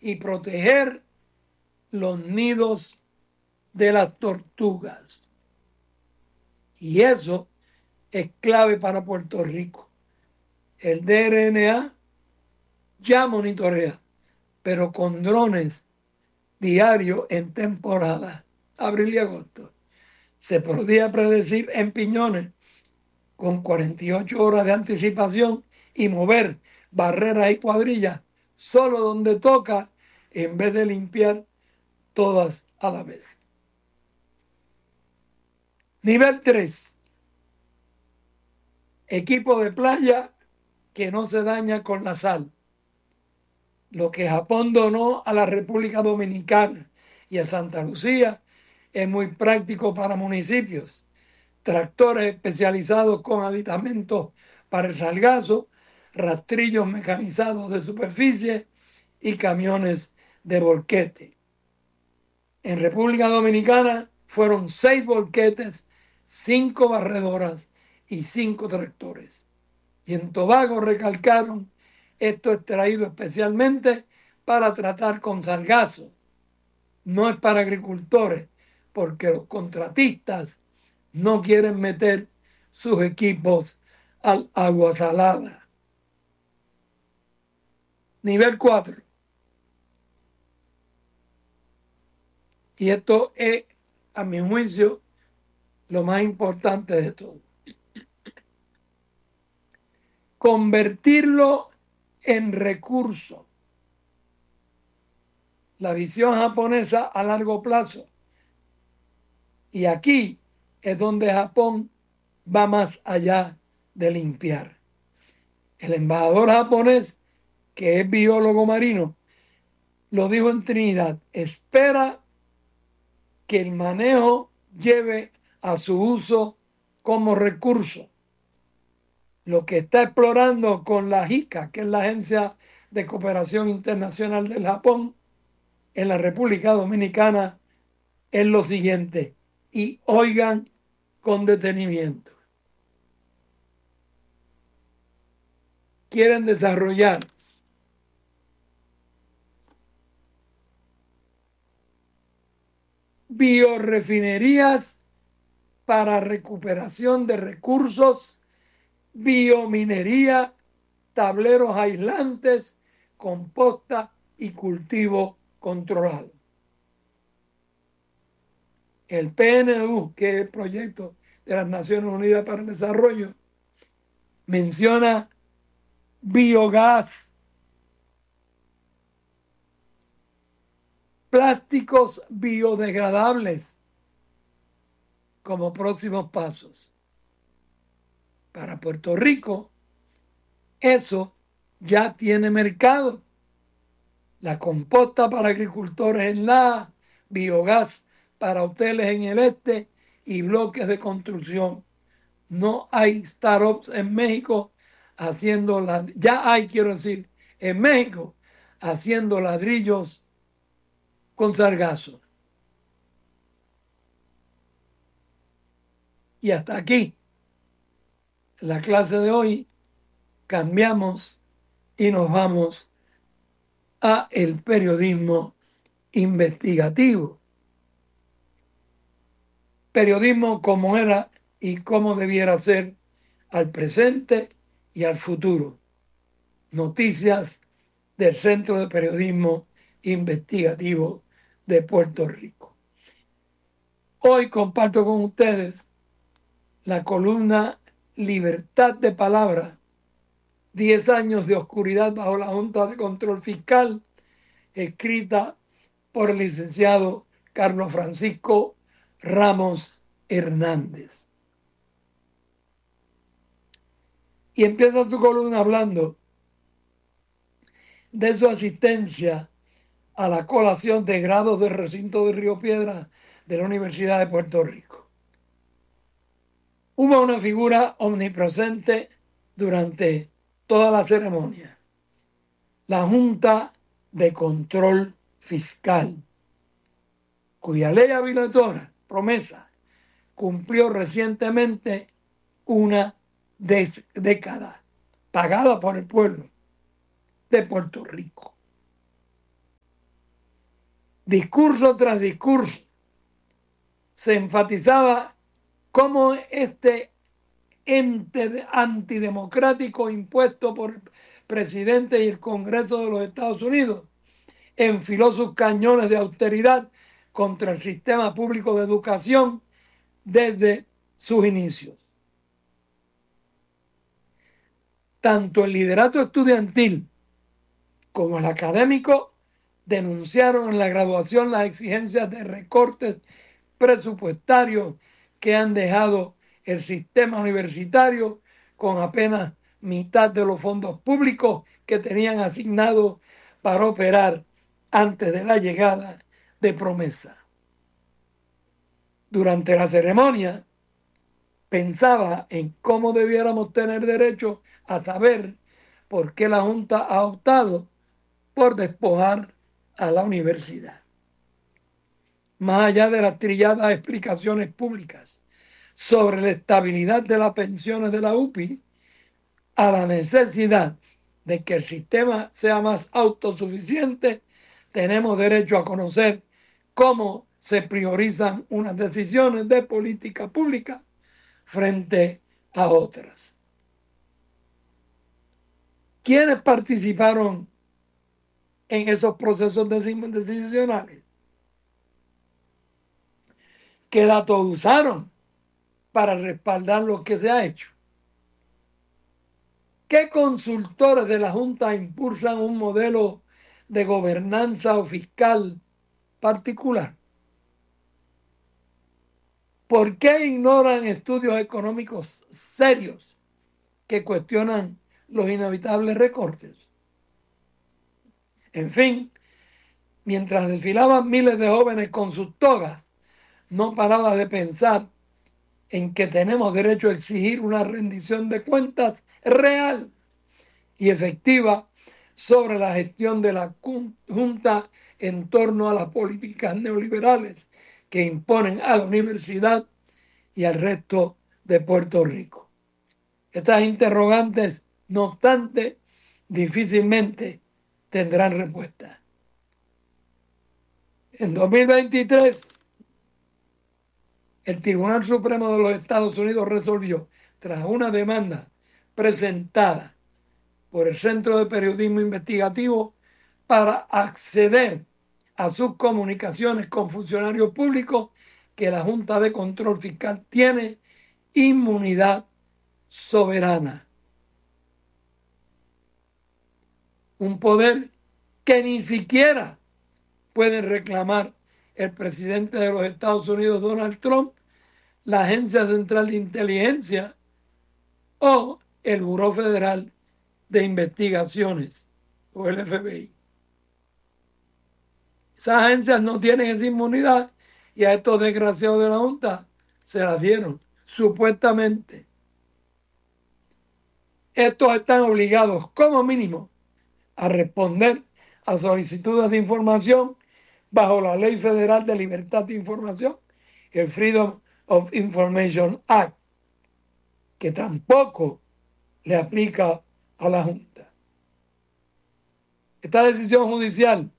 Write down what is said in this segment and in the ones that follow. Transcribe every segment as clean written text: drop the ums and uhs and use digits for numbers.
y proteger los nidos de las tortugas. Y eso es clave para Puerto Rico. El DRNA ya monitorea, pero con drones diarios en temporada, abril y agosto. Se podía predecir en piñones con 48 horas de anticipación y mover barreras y cuadrillas solo donde toca en vez de limpiar todas a la vez. Nivel 3. Equipo de playa que no se daña con la sal. Lo que Japón donó a la República Dominicana y a Santa Lucía es muy práctico para municipios. Tractores especializados con aditamentos para el sargazo, rastrillos mecanizados de superficie y camiones de volquete. En República Dominicana fueron 6 volquetes, 5 barredoras y 5 tractores. Y en Tobago recalcaron: esto es traído especialmente para tratar con sargazo. No es para agricultores, porque los contratistas no quieren meter sus equipos al agua salada. Nivel 4. Y esto es, a mi juicio, lo más importante de todo. Convertirlo en recurso. La visión japonesa a largo plazo. Y aquí es donde Japón va más allá de limpiar. El embajador japonés, que es biólogo marino, lo dijo en Trinidad: espera que el manejo lleve a su uso como recurso. Lo que está explorando con la JICA, que es la Agencia de Cooperación Internacional del Japón, en la República Dominicana, es lo siguiente, y oigan con detenimiento. Quieren desarrollar biorefinerías para recuperación de recursos, biominería, tableros aislantes, composta y cultivo controlado. El PNU, que es el Proyecto de las Naciones Unidas para el Desarrollo, menciona biogás, plásticos biodegradables como próximos pasos. Para Puerto Rico, eso ya tiene mercado. La composta para agricultores en la biogás para hoteles en el este y bloques de construcción. No hay startups en México haciendo, ya hay, quiero decir, en México haciendo ladrillos con sargazo. Y hasta aquí la clase de hoy. Cambiamos y nos vamos a el periodismo investigativo. Periodismo como era y cómo debiera ser al presente y al futuro. Noticias del Centro de Periodismo Investigativo de Puerto Rico. Hoy comparto con ustedes la columna Libertad de Palabra, 10 años de oscuridad bajo la Junta de Control Fiscal, escrita por el licenciado Carlos Francisco Ramos Hernández. Y empieza su columna hablando de su asistencia a la colación de grados del recinto de Río Piedras de la Universidad de Puerto Rico. Hubo una figura omnipresente durante toda la ceremonia: la Junta de Control Fiscal, cuya ley habilitadora, promesa, cumplió recientemente una década, pagada por el pueblo de Puerto Rico. discurso tras discurso, se enfatizaba cómo este ente antidemocrático impuesto por el presidente y el Congreso de los Estados Unidos enfiló sus cañones de austeridad contra el sistema público de educación desde sus inicios. Tanto el liderato estudiantil como el académico denunciaron en la graduación las exigencias de recortes presupuestarios que han dejado el sistema universitario con apenas mitad de los fondos públicos que tenían asignados para operar antes de la llegada de Promesa. Durante la ceremonia, pensaba en cómo debiéramos tener derecho a saber por qué la Junta ha optado por despojar a la universidad. Más allá de las trilladas explicaciones públicas sobre la estabilidad de las pensiones de la UPI, a la necesidad de que el sistema sea más autosuficiente, tenemos derecho a conocer cómo se priorizan unas decisiones de política pública frente a otras. ¿Quiénes participaron en esos procesos decisionales? ¿Qué datos usaron para respaldar lo que se ha hecho? ¿Qué consultores de la Junta impulsan un modelo de gobernanza o fiscal particular? ¿Por qué ignoran estudios económicos serios que cuestionan los inevitables recortes? En fin, mientras desfilaban miles de jóvenes con sus togas, no paraba de pensar en que tenemos derecho a exigir una rendición de cuentas real y efectiva sobre la gestión de la Junta en torno a las políticas neoliberales que imponen a la universidad y al resto de Puerto Rico. Estas interrogantes, no obstante, difícilmente tendrán respuesta. En 2023, el Tribunal Supremo de los Estados Unidos resolvió, tras una demanda presentada por el Centro de Periodismo Investigativo para acceder a sus comunicaciones con funcionarios públicos, que la Junta de Control Fiscal tiene inmunidad soberana. Un poder que ni siquiera pueden reclamar el presidente de los Estados Unidos, Donald Trump, la Agencia Central de Inteligencia o el Buró Federal de Investigaciones, o el FBI. Esas agencias no tienen esa inmunidad y a estos desgraciados de la Junta se la dieron, supuestamente. Estos están obligados, como mínimo, a responder a solicitudes de información bajo la Ley Federal de Libertad de Información, el Freedom of Information Act, que tampoco le aplica a la Junta. Esta decisión judicial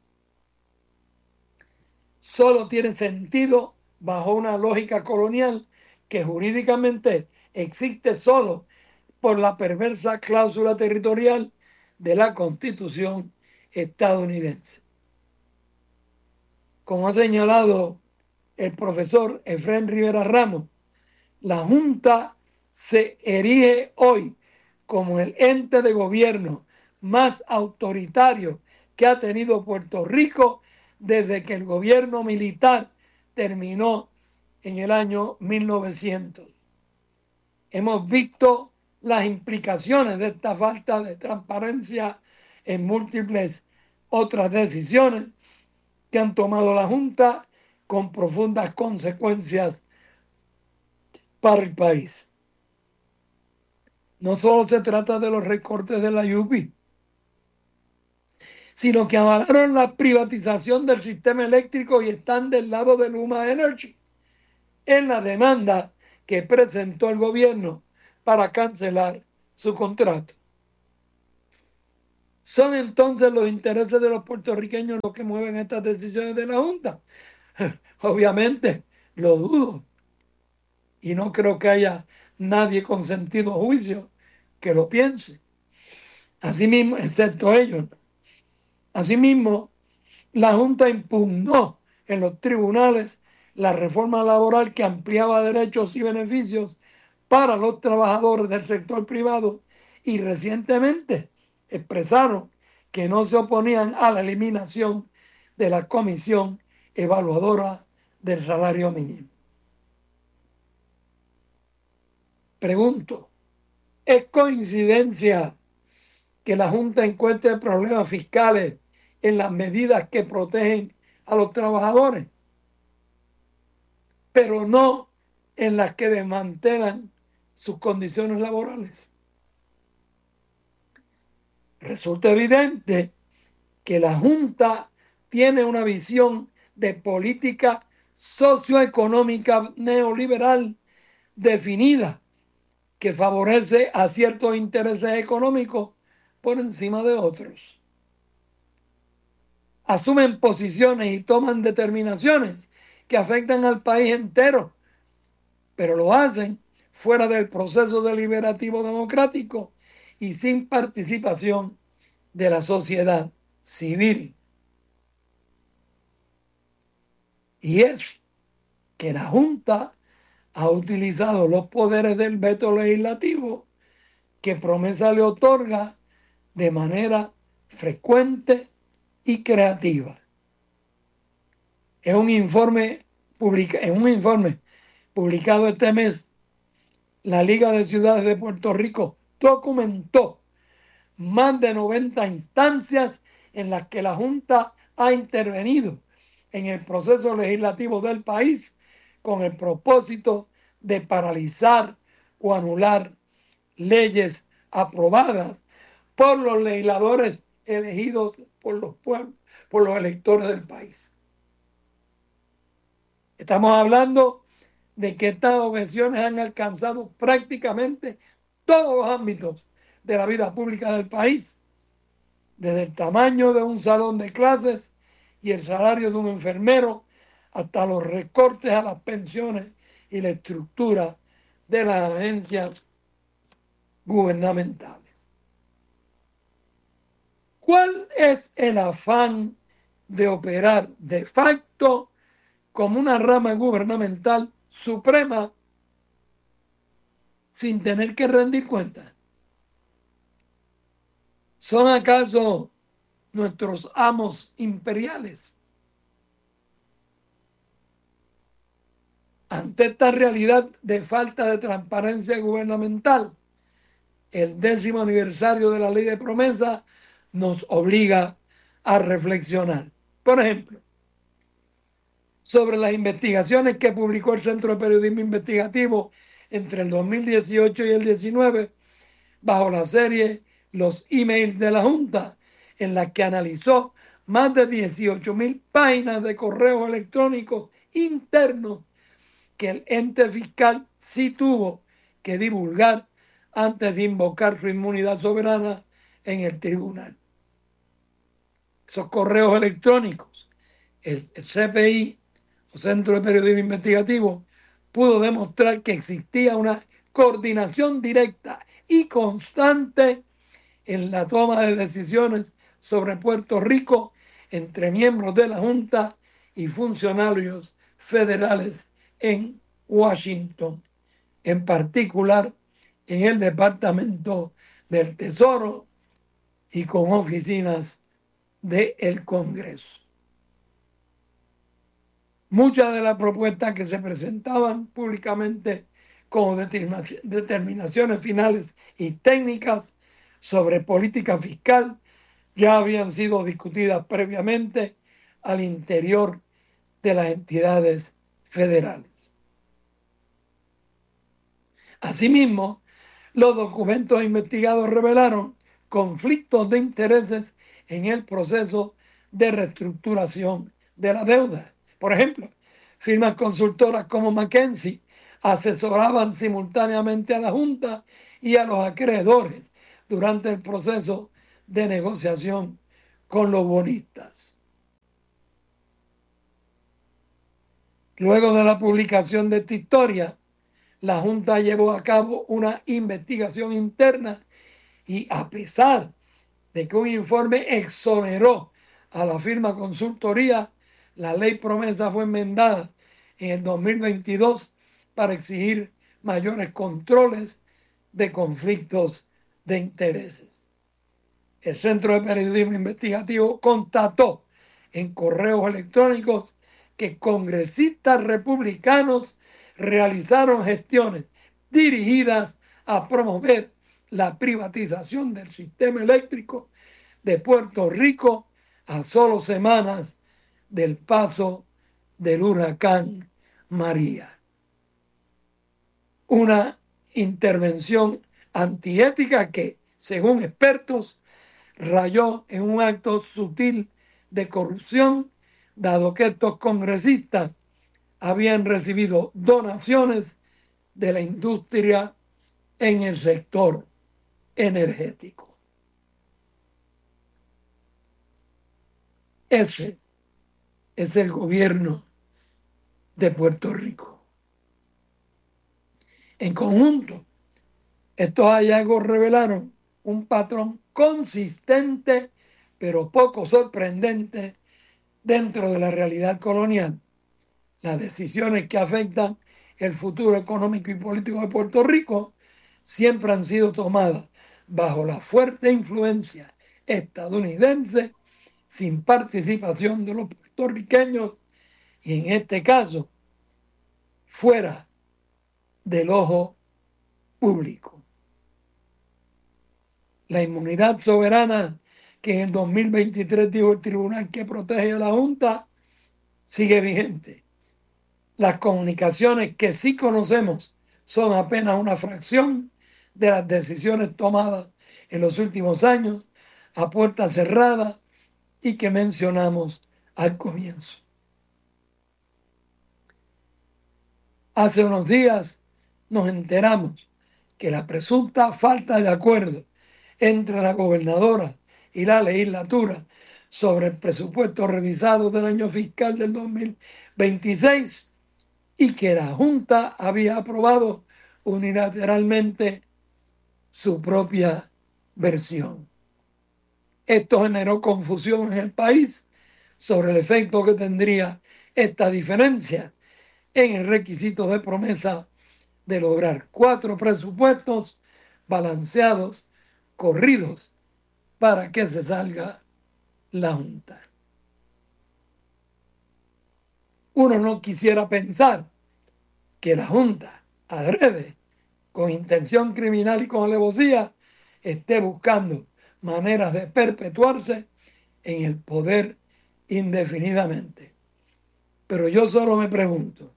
solo tiene sentido bajo una lógica colonial que jurídicamente existe solo por la perversa cláusula territorial de la Constitución estadounidense. Como ha señalado el profesor Efrén Rivera Ramos, la Junta se erige hoy como el ente de gobierno más autoritario que ha tenido Puerto Rico desde que el gobierno militar terminó en el año 1900. Hemos visto las implicaciones de esta falta de transparencia en múltiples otras decisiones que han tomado la Junta, con profundas consecuencias para el país. No solo se trata de los recortes de la UPI, sino que avalaron la privatización del sistema eléctrico y están del lado de Luma Energy en la demanda que presentó el gobierno para cancelar su contrato. ¿Son entonces los intereses de los puertorriqueños los que mueven estas decisiones de la Junta? Obviamente, lo dudo. Y no creo que haya nadie con sentido juicio que lo piense. Asimismo, excepto ellos. Asimismo, la Junta impugnó en los tribunales la reforma laboral que ampliaba derechos y beneficios para los trabajadores del sector privado y recientemente expresaron que no se oponían a la eliminación de la comisión evaluadora del salario mínimo. Pregunto, ¿es coincidencia que la Junta encuentre problemas fiscales en las medidas que protegen a los trabajadores, pero no en las que desmantelan sus condiciones laborales? Resulta evidente que la Junta tiene una visión de política socioeconómica neoliberal definida que favorece a ciertos intereses económicos por encima de otros. Asumen posiciones y toman determinaciones que afectan al país entero, pero lo hacen fuera del proceso deliberativo democrático y sin participación de la sociedad civil. Y es que la Junta ha utilizado los poderes del veto legislativo que Promesa le otorga de manera frecuente y creativa. En un informe publicado este mes, la Liga de Ciudades de Puerto Rico documentó más de 90 instancias en las que la Junta ha intervenido en el proceso legislativo del país con el propósito de paralizar o anular leyes aprobadas por los legisladores elegidos por los pueblos, por los electores del país. Estamos hablando de que estas objeciones han alcanzado prácticamente todos los ámbitos de la vida pública del país, desde el tamaño de un salón de clases y el salario de un enfermero hasta los recortes a las pensiones y la estructura de las agencias gubernamentales. ¿Cuál es el afán de operar de facto como una rama gubernamental suprema sin tener que rendir cuentas? ¿Son acaso nuestros amos imperiales? Ante esta realidad de falta de transparencia gubernamental, el 10º aniversario de la Ley de Promesa nos obliga a reflexionar. Por ejemplo, sobre las investigaciones que publicó el Centro de Periodismo Investigativo entre el 2018 y el 2019, bajo la serie Los emails de la Junta, en la que analizó más de 18,000 páginas de correos electrónicos internos que el ente fiscal sí tuvo que divulgar antes de invocar su inmunidad soberana en el tribunal. Esos correos electrónicos, el CPI, o Centro de Periodismo Investigativo, pudo demostrar que existía una coordinación directa y constante en la toma de decisiones sobre Puerto Rico entre miembros de la Junta y funcionarios federales en Washington, en particular en el Departamento del Tesoro y con oficinas del Congreso. Muchas de las propuestas que se presentaban públicamente como determinaciones finales y técnicas sobre política fiscal ya habían sido discutidas previamente al interior de las entidades federales. Asimismo, los documentos investigados revelaron conflictos de intereses en el proceso de reestructuración de la deuda. Por ejemplo, firmas consultoras como McKinsey asesoraban simultáneamente a la Junta y a los acreedores durante el proceso de negociación con los bonistas. Luego de la publicación de esta historia, la Junta llevó a cabo una investigación interna y, a pesar de que un informe exoneró a la firma consultoría, la ley promesa fue enmendada en el 2022 para exigir mayores controles de conflictos de intereses. El Centro de Periodismo Investigativo constató en correos electrónicos que congresistas republicanos realizaron gestiones dirigidas a promover la privatización del sistema eléctrico de Puerto Rico a solo semanas del paso del huracán María. Una intervención antiética que, según expertos, rayó en un acto sutil de corrupción, dado que estos congresistas habían recibido donaciones de la industria en el sector energético. Ese es el gobierno de Puerto Rico. En conjunto, estos hallazgos revelaron un patrón consistente, pero poco sorprendente, dentro de la realidad colonial. Las decisiones que afectan el futuro económico y político de Puerto Rico siempre han sido tomadas bajo la fuerte influencia estadounidense, sin participación de los puertorriqueños y, en este caso, fuera del ojo público. La inmunidad soberana que en el 2023 dijo el tribunal que protege a la Junta sigue vigente. Las comunicaciones que sí conocemos son apenas una fracción de las decisiones tomadas en los últimos años a puerta cerrada y que mencionamos al comienzo. Hace unos días nos enteramos que la presunta falta de acuerdo entre la gobernadora y la legislatura sobre el presupuesto revisado del año fiscal del 2026 y que la Junta había aprobado unilateralmente su propia versión. Esto generó confusión en el país sobre el efecto que tendría esta diferencia en el requisito de promesa de lograr 4 presupuestos balanceados, corridos, para que se salga la Junta. Uno no quisiera pensar que la Junta, adrede, con intención criminal y con alevosía, esté buscando maneras de perpetuarse en el poder indefinidamente. Pero yo solo me pregunto,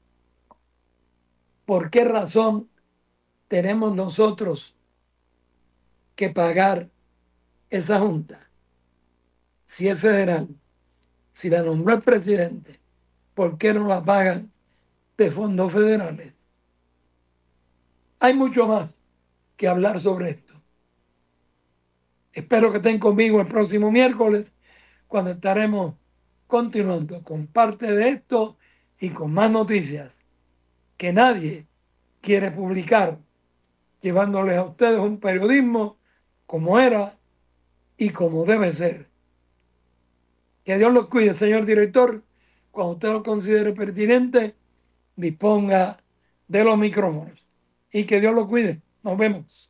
¿por qué razón tenemos nosotros que pagar esa Junta? Si es federal, si la nombró el presidente, ¿por qué no la pagan de fondos federales? Hay mucho más que hablar sobre esto. Espero que estén conmigo el próximo miércoles, cuando estaremos continuando con parte de esto y con más noticias que nadie quiere publicar, llevándoles a ustedes un periodismo como era y como debe ser. Que Dios los cuide, señor director. Cuando usted lo considere pertinente, disponga de los micrófonos. Y que Dios los cuide. Nos vemos.